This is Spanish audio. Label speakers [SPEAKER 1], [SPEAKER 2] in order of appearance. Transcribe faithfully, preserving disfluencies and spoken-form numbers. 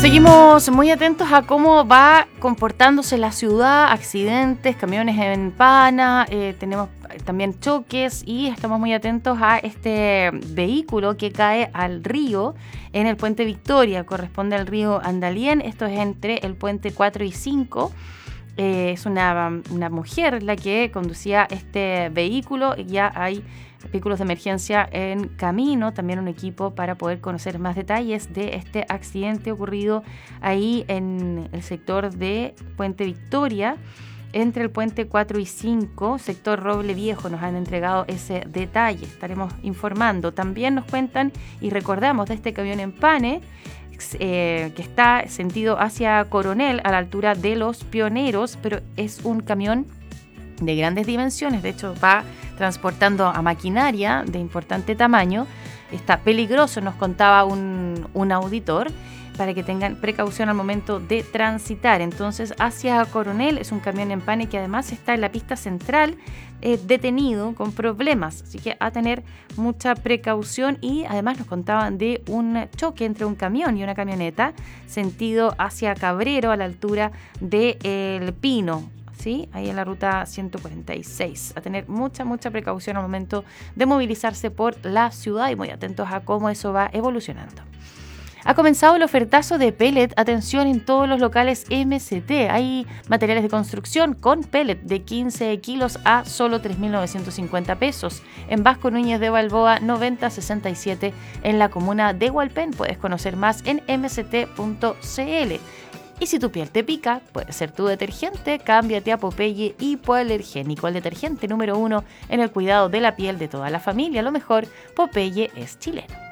[SPEAKER 1] Seguimos muy atentos a cómo va comportándose la ciudad, accidentes, camiones en pana, eh, tenemos también choques y estamos muy atentos a este vehículo que cae al río en el puente Victoria, corresponde al río Andalién, esto es entre el puente cuatro y cinco. Eh, es una, una mujer la que conducía este vehículo, ya hay vehículos de emergencia en camino, también un equipo para poder conocer más detalles de este accidente ocurrido ahí en el sector de Puente Victoria, entre el puente cuatro y cinco, sector Roble Viejo. Nos han entregado ese detalle, estaremos informando. También nos cuentan y recordamos de este camión en pane, Eh, que está sentido hacia Coronel a la altura de Los Pioneros, pero es un camión de grandes dimensiones, de hecho va transportando a maquinaria de importante tamaño, está peligroso, nos contaba un, un auditor, para que tengan precaución al momento de transitar. Entonces, hacia Coronel es un camión en pane que además está en la pista central eh, detenido con problemas, así que a tener mucha precaución. Y además nos contaban de un choque entre un camión y una camioneta sentido hacia Cabrero a la altura de El Pino, ¿sí? Ahí en la ruta ciento cuarenta y seis. A tener mucha, mucha precaución al momento de movilizarse por la ciudad y muy atentos a cómo eso va evolucionando. Ha comenzado el ofertazo de pellet. Atención en todos los locales M C T. Hay materiales de construcción con pellet de quince kilos a solo tres mil novecientos cincuenta pesos. En Vasco Núñez de Balboa noventa sesenta y siete en la comuna de Hualpén. Puedes conocer más en m c t punto c l. Y si tu piel te pica, puede ser tu detergente, cámbiate a Popeye Hipoalergénico, el detergente número uno en el cuidado de la piel de toda la familia. Lo mejor, Popeye es chileno.